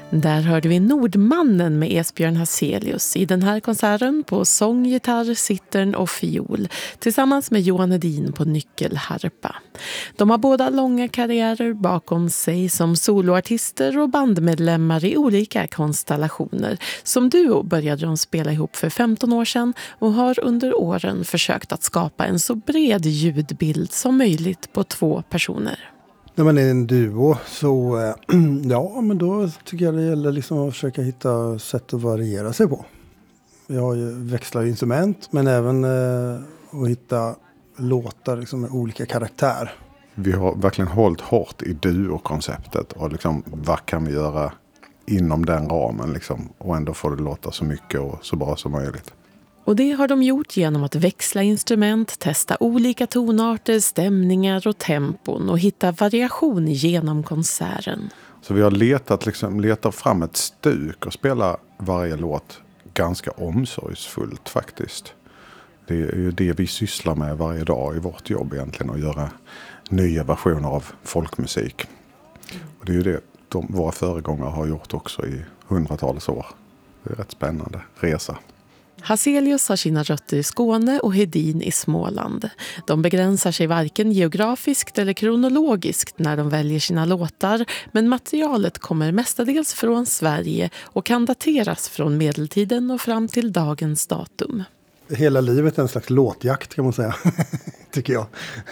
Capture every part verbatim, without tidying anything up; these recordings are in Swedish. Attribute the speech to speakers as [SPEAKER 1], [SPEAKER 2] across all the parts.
[SPEAKER 1] Där hörde vi Nordmannen med Esbjörn Hazelius i den här konserten på sång, gitarr, sittern och fiol tillsammans med Johan Hedin på nyckelharpa. De har båda långa karriärer bakom sig som soloartister och bandmedlemmar i olika konstellationer. Som duo började de spela ihop för femton år sedan och har under åren försökt att skapa en så bred ljudbild som möjligt på två personer.
[SPEAKER 2] När man är en duo så ja, men då tycker jag det gäller liksom att försöka hitta sätt att variera sig på. Jag växlar instrument men även eh, att hitta låtar liksom med olika karaktär.
[SPEAKER 3] Vi har verkligen hållit hårt i duo-konceptet och liksom, vad kan vi göra inom den ramen liksom, och ändå få det låta så mycket och så bra som möjligt.
[SPEAKER 1] Och det har de gjort genom att växla instrument, testa olika tonarter, stämningar och tempon och hitta variation genom konserten.
[SPEAKER 3] Så vi har letat, liksom, letat fram ett stuk och spela varje låt ganska omsorgsfullt faktiskt. Det är ju det vi sysslar med varje dag i vårt jobb egentligen, att göra nya versioner av folkmusik. Och det är ju det de, våra föregångare har gjort också i hundratals år. Det är rätt spännande resa.
[SPEAKER 1] Hazelius har sina rötter i Skåne och Hedin i Småland. De begränsar sig varken geografiskt eller kronologiskt när de väljer sina låtar, men materialet kommer mestadels från Sverige och kan dateras från medeltiden och fram till dagens datum.
[SPEAKER 2] Hela livet är en slags låtjakt kan man säga, tycker jag.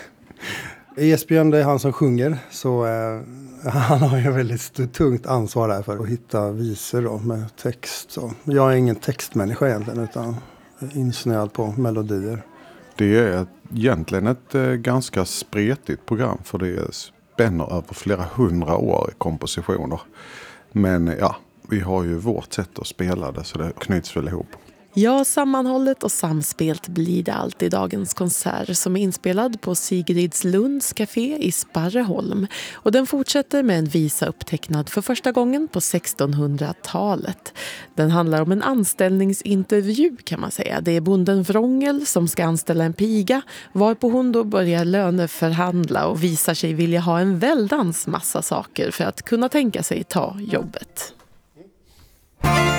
[SPEAKER 2] Esbjörn, det är han som sjunger, så eh, han har ju väldigt tungt ansvar där för att hitta visor då, med text. Så. Jag är ingen textmänniska egentligen, utan insnöad på melodier.
[SPEAKER 3] Det är egentligen ett eh, ganska spretigt program, för det spänner över flera hundra år i kompositioner. Men ja, vi har ju vårt sätt att spela det, så det knyts väl ihop.
[SPEAKER 1] Ja, sammanhållet och samspelt blir det alltid dagens konsert som är inspelad på Sigrids Lunds café i Sparreholm. Och den fortsätter med en visa upptecknad för första gången på sextonhundratalet. Den handlar om en anställningsintervju kan man säga. Det är bonden Wrongel som ska anställa en piga, varpå hon då börjar löneförhandla och visar sig vilja ha en väldans massa saker för att kunna tänka sig ta jobbet.